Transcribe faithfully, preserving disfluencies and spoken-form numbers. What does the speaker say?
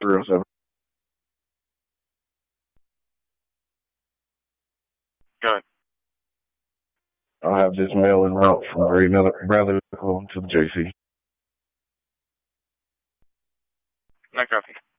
three oh seven. Go ahead. I'll have this mail en route from Ray Bradley to the J C. No copy.